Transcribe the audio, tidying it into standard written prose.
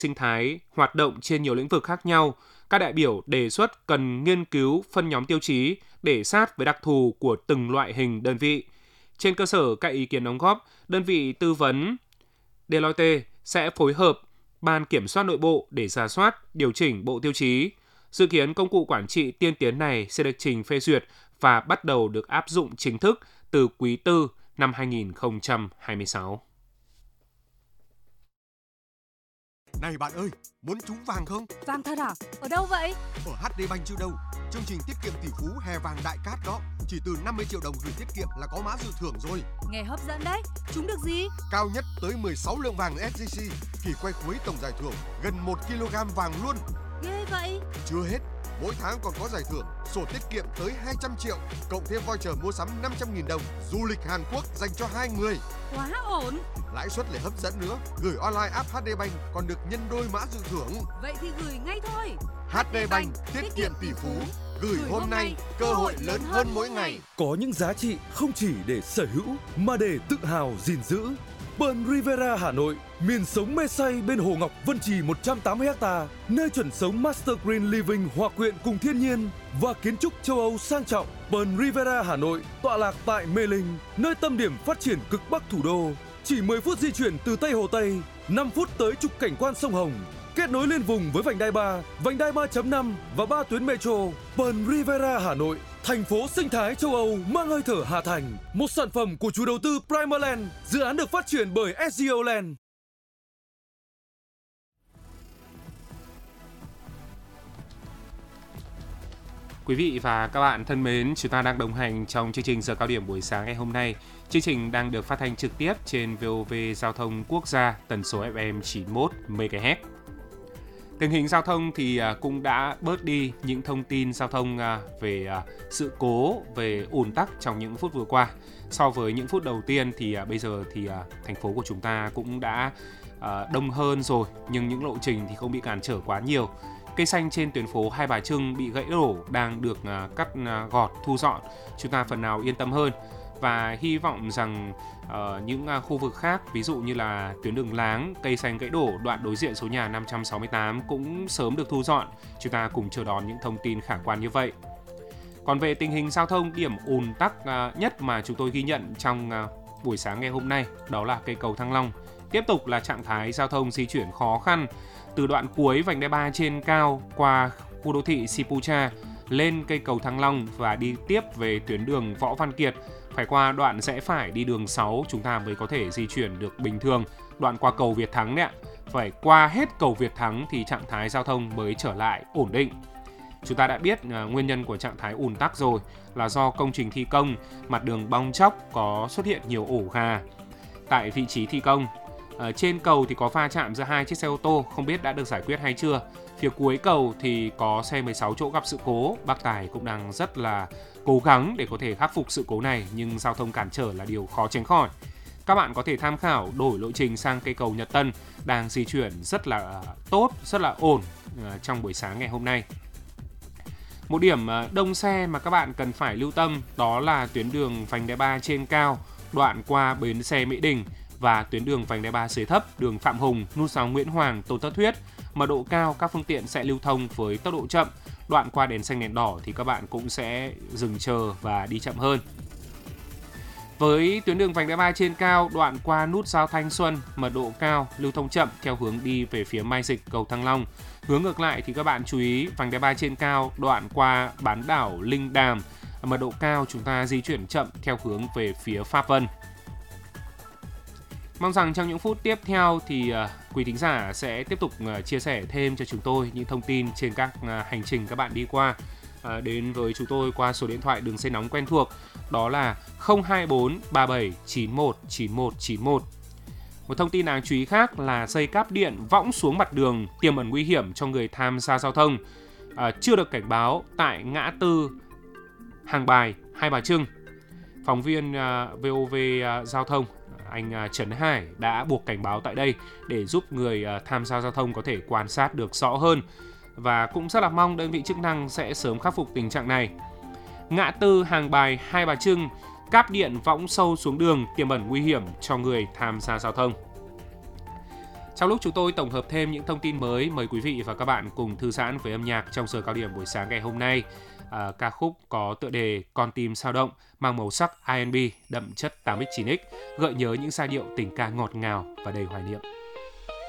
sinh thái hoạt động trên nhiều lĩnh vực khác nhau, các đại biểu đề xuất cần nghiên cứu phân nhóm tiêu chí để sát với đặc thù của từng loại hình đơn vị. Trên cơ sở các ý kiến đóng góp, đơn vị tư vấn Deloitte sẽ phối hợp Ban Kiểm soát Nội bộ để rà soát, điều chỉnh bộ tiêu chí. Dự kiến công cụ quản trị tiên tiến này sẽ được trình phê duyệt và bắt đầu được áp dụng chính thức từ quý 4 năm 2026. Này bạn ơi, muốn trúng vàng không? Vàng thật à? Ở đâu vậy? Ở HD Bank chứ đâu. Chương trình tiết kiệm tỷ phú hè vàng đại cát đó. Chỉ từ 50 triệu đồng gửi tiết kiệm là có mã dự thưởng rồi. Nghe hấp dẫn đấy. Trúng được gì? Cao nhất tới 16 lượng vàng SJC. Kỳ quay cuối tổng giải thưởng gần 1 kg vàng luôn. Ghê vậy. Chưa hết, mỗi tháng còn có giải thưởng sổ tiết kiệm tới 200 triệu, cộng thêm voucher mua sắm 500.000 đồng, du lịch Hàn Quốc dành cho 2 người. Quá ổn. Lãi suất lại hấp dẫn nữa, gửi online app HD Bank còn được nhân đôi mã dự thưởng. Vậy thì gửi ngay thôi. HD Bank, tiết kiệm tỷ phú, gửi hôm nay, cơ hội lớn hơn mỗi ngày. Có những giá trị không chỉ để sở hữu mà để tự hào gìn giữ. Pearl Riviera Hà Nội, miền sống mê say bên Hồ Ngọc Vân Trì 180 ha, nơi chuẩn sống Master Green Living hòa quyện cùng thiên nhiên và kiến trúc châu Âu sang trọng. Pearl Riviera Hà Nội tọa lạc tại Mê Linh, nơi tâm điểm phát triển cực bắc thủ đô. Chỉ 10 phút di chuyển từ Tây Hồ Tây, 5 phút tới trục cảnh quan sông Hồng. Kết nối liên vùng với vành đai 3, vành đai 3.5 và 3 tuyến metro. Pearl Riviera Hà Nội, thành phố sinh thái châu Âu mang hơi thở Hà Thành. Một sản phẩm của chủ đầu tư Primaland, dự án được phát triển bởi SGO Land. Quý vị và các bạn thân mến, chúng ta đang đồng hành trong chương trình Giờ Cao Điểm buổi sáng ngày hôm nay. Chương trình đang được phát thanh trực tiếp trên VOV Giao thông Quốc gia, tần số FM 91 MHz. Tình hình giao thông thì cũng đã bớt đi những thông tin giao thông về sự cố, về ùn tắc trong những phút vừa qua. So với những phút đầu tiên thì bây giờ thì thành phố của chúng ta cũng đã đông hơn rồi, nhưng những lộ trình thì không bị cản trở quá nhiều. Cây xanh trên tuyến phố Hai Bà Trưng bị gãy đổ đang được cắt gọt, thu dọn. Chúng ta phần nào yên tâm hơn. Và hy vọng rằng những khu vực khác, ví dụ như là tuyến đường Láng, cây xanh gãy đổ đoạn đối diện số nhà 568 cũng sớm được thu dọn. Chúng ta cùng chờ đón những thông tin khả quan như vậy. Còn về tình hình giao thông, điểm ùn tắc nhất mà chúng tôi ghi nhận trong buổi sáng ngày hôm nay đó là cây cầu Thăng Long. Tiếp tục là trạng thái giao thông di chuyển khó khăn từ đoạn cuối vành đai 3 trên cao qua khu đô thị Sipucha lên cây cầu Thăng Long và đi tiếp về tuyến đường Võ Văn Kiệt. Phải qua đoạn rẽ phải đi đường 6 chúng ta mới có thể di chuyển được bình thường. Đoạn qua cầu Việt Thắng đấy ạ. Phải qua hết cầu Việt Thắng thì trạng thái giao thông mới trở lại ổn định. Chúng ta đã biết nguyên nhân của trạng thái ùn tắc rồi là do công trình thi công, mặt đường bong tróc, có xuất hiện nhiều ổ gà. Tại vị trí thi công, trên cầu thì có va chạm giữa hai chiếc xe ô tô, không biết đã được giải quyết hay chưa. Phía cuối cầu thì có xe 16 chỗ gặp sự cố, bác tài cũng đang rất là cố gắng để có thể khắc phục sự cố này, nhưng giao thông cản trở là điều khó tránh khỏi. Các bạn có thể tham khảo đổi lộ trình sang cây cầu Nhật Tân, đang di chuyển rất là tốt, rất là ổn trong buổi sáng ngày hôm nay. Một điểm đông xe mà các bạn cần phải lưu tâm đó là tuyến đường vành đai 3 trên cao, đoạn qua bến xe Mỹ Đình và tuyến đường vành đai 3 dưới thấp, đường Phạm Hùng, nút giao Nguyễn Hoàng, Tôn Thất Thuyết. Mật độ cao, các phương tiện sẽ lưu thông với tốc độ chậm. Đoạn qua đèn xanh đèn đỏ thì các bạn cũng sẽ dừng chờ và đi chậm hơn. Với tuyến đường vành đai 3 trên cao, đoạn qua nút giao Thanh Xuân, mật độ cao, lưu thông chậm theo hướng đi về phía Mai Dịch, cầu Thăng Long. Hướng ngược lại thì các bạn chú ý vành đai 3 trên cao, đoạn qua bán đảo Linh Đàm, mật độ cao, chúng ta di chuyển chậm theo hướng về phía Pháp Vân. Mong rằng trong những phút tiếp theo thì quý thính giả sẽ tiếp tục chia sẻ thêm cho chúng tôi những thông tin trên các hành trình các bạn đi qua. Đến với chúng tôi qua số điện thoại đường dây nóng quen thuộc, đó là 024 37 91 91 91. Một thông tin đáng chú ý khác là dây cáp điện võng xuống mặt đường tiềm ẩn nguy hiểm cho người tham gia giao thông, chưa được cảnh báo tại ngã tư Hàng Bài, Hai Bà Trưng. Phóng viên VOV Giao thông anh Trấn Hải đã buộc cảnh báo tại đây để giúp người tham gia giao thông có thể quan sát được rõ hơn, và cũng rất là mong đơn vị chức năng sẽ sớm khắc phục tình trạng này. Ngã tư Hàng Bài, Hai Bà Trưng, cáp điện võng sâu xuống đường tiềm ẩn nguy hiểm cho người tham gia giao thông. Trong lúc chúng tôi tổng hợp thêm những thông tin mới, mời quý vị và các bạn cùng thư giãn với âm nhạc trong giờ cao điểm buổi sáng ngày hôm nay. Ca khúc có tựa đề Con tim sao động mang màu sắc R&B đậm chất 8x 9x, gợi nhớ những giai điệu tình ca ngọt ngào và đầy hoài niệm.